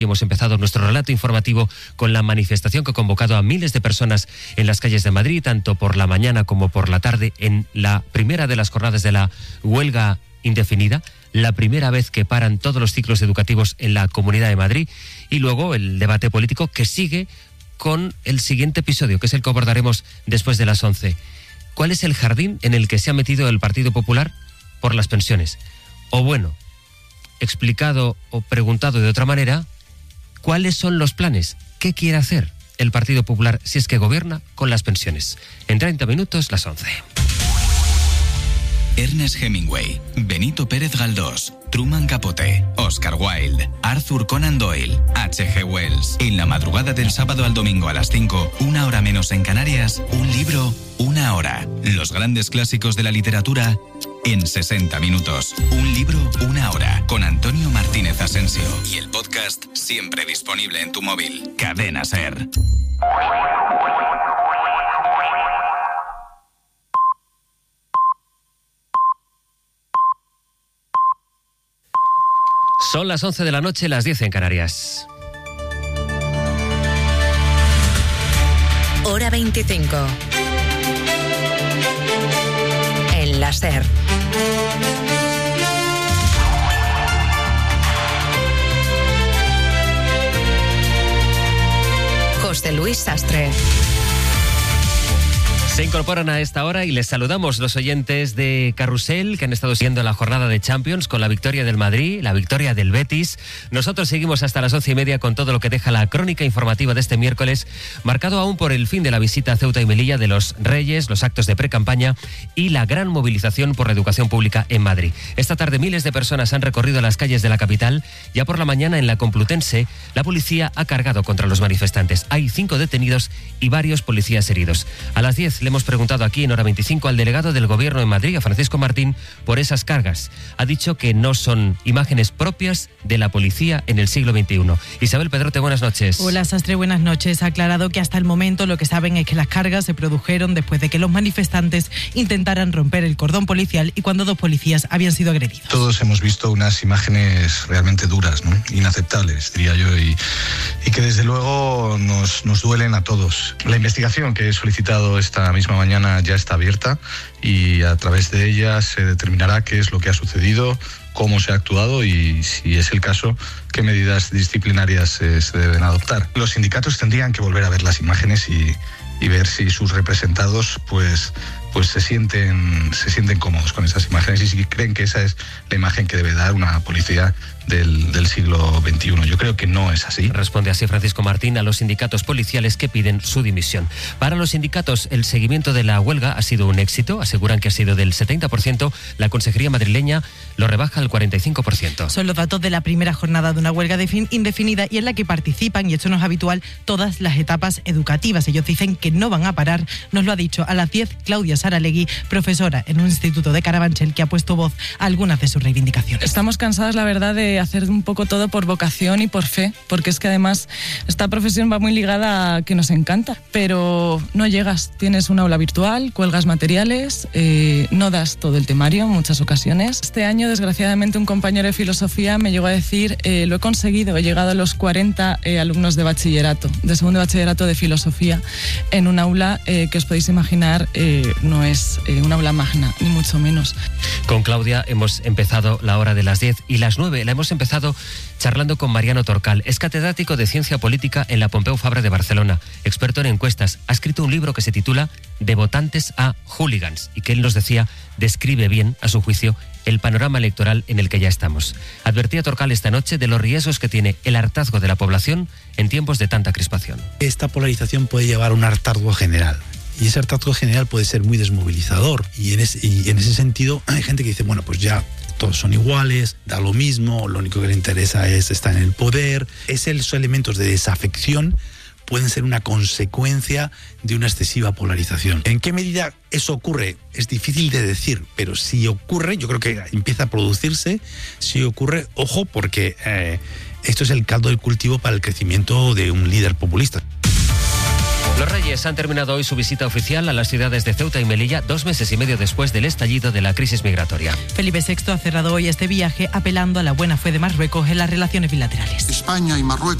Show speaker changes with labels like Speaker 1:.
Speaker 1: Hemos empezado nuestro relato informativo con la manifestación que ha convocado a miles de personas en las calles de Madrid, tanto por la mañana como por la tarde, en la primera de las jornadas de la huelga indefinida, la primera vez que paran todos los ciclos educativos en la Comunidad de Madrid, y luego el debate político que sigue con el siguiente episodio, que es el que abordaremos después de las 11. ¿Cuál es el jardín en el que se ha metido el Partido Popular por las pensiones? O bueno, explicado o preguntado de otra manera, ¿cuáles son los planes? ¿Qué quiere hacer el Partido Popular si es que gobierna con las pensiones? En 30 minutos, las 11.
Speaker 2: Ernest Hemingway, Benito Pérez Galdós, Truman Capote, Oscar Wilde, Arthur Conan Doyle, H.G. Wells. En la madrugada del sábado al domingo a las 5, una hora menos en Canarias, un libro, una hora. Los grandes clásicos de la literatura en 60 minutos. Un libro, una hora. Con Antonio Martínez Asensio. Y el podcast siempre disponible en tu móvil. Cadena SER.
Speaker 1: Son las 11 de la noche, las 10 en Canarias.
Speaker 3: Hora 25. En la SER. José Luis Sastre.
Speaker 1: Se incorporan a esta hora y les saludamos los oyentes de Carrusel que han estado siguiendo la jornada de Champions con la victoria del Madrid, la victoria del Betis. Nosotros seguimos hasta las 11:30 con todo lo que deja la crónica informativa de este miércoles, marcado aún por el fin de la visita a Ceuta y Melilla de los Reyes, los actos de precampaña y la gran movilización por la educación pública en Madrid. Esta tarde miles de personas han recorrido las calles de la capital. Ya por la mañana en la Complutense, la policía ha cargado contra los manifestantes. Hay 5 detenidos y varios policías heridos. A las 10 le hemos preguntado aquí en Hora 25 al delegado del Gobierno en Madrid, a Francisco Martín, por esas cargas. Ha dicho que no son imágenes propias de la policía en el siglo XXI. Isabel Pedrote, buenas noches.
Speaker 4: Hola, Sastre, buenas noches. Ha aclarado que hasta el momento lo que saben es que las cargas se produjeron después de que los manifestantes intentaran romper el cordón policial y cuando 2 policías habían sido agredidos.
Speaker 5: Todos hemos visto unas imágenes realmente duras, ¿no? Inaceptables, diría yo, y que desde luego nos duelen a todos. La investigación que he solicitado esta misma mañana ya está abierta y a través de ella se determinará qué es lo que ha sucedido, cómo se ha actuado y, si es el caso, qué medidas disciplinarias se deben adoptar. Los sindicatos tendrían que volver a ver las imágenes y ver si sus representados pues se sienten cómodos con esas imágenes y si creen que esa es la imagen que debe dar una policía del siglo XXI. Yo creo que no es así.
Speaker 1: Responde así Francisco Martín a los sindicatos policiales que piden su dimisión. Para los sindicatos, el seguimiento de la huelga ha sido un éxito. Aseguran que ha sido del 70%. La Consejería madrileña lo rebaja al 45%.
Speaker 4: Son los datos de la primera jornada de una huelga indefinida y en la que participan, y esto no es habitual, todas las etapas educativas. Ellos dicen que no van a parar. Nos lo ha dicho a las 10 Claudia Saralegui, profesora en un instituto de Carabanchel, que ha puesto voz a algunas de sus reivindicaciones.
Speaker 6: Estamos cansadas, la verdad, de hacer un poco todo por vocación y por fe, porque es que además esta profesión va muy ligada a que nos encanta, pero no llegas, tienes un aula virtual, cuelgas materiales, no das todo el temario en muchas ocasiones. Este año, desgraciadamente, un compañero de filosofía me llegó a decir, lo he conseguido, he llegado a los 40 alumnos de bachillerato, de segundo de bachillerato de filosofía, en un aula que os podéis imaginar, no es un aula magna, ni mucho menos.
Speaker 1: Con Claudia hemos empezado la hora de las 10 y las 9 la hemos empezado charlando con Mariano Torcal. Es catedrático de Ciencia Política en la Pompeu Fabra de Barcelona, experto en encuestas. Ha escrito un libro que se titula De votantes a hooligans y que él nos decía describe bien, a su juicio, el panorama electoral en el que ya estamos. Advertía Torcal esta noche de los riesgos que tiene el hartazgo de la población en tiempos de tanta crispación.
Speaker 7: Esta polarización puede llevar a un hartazgo general. Y ese hartazgo general puede ser muy desmovilizador. Y en ese sentido hay gente que dice, bueno, pues ya todos son iguales, da lo mismo, lo único que le interesa es estar en el poder. Esos elementos de desafección pueden ser una consecuencia de una excesiva polarización. ¿En qué medida eso ocurre? Es difícil de decir, pero si ocurre, yo creo que empieza a producirse. Si ocurre, ojo, porque esto es el caldo de cultivo para el crecimiento de un líder populista.
Speaker 1: Los Reyes han terminado hoy su visita oficial a las ciudades de Ceuta y Melilla, 2 meses y medio después del estallido de la crisis migratoria.
Speaker 4: Felipe VI ha cerrado hoy este viaje apelando a la buena fe de Marruecos en las relaciones bilaterales.
Speaker 8: España y Marruecos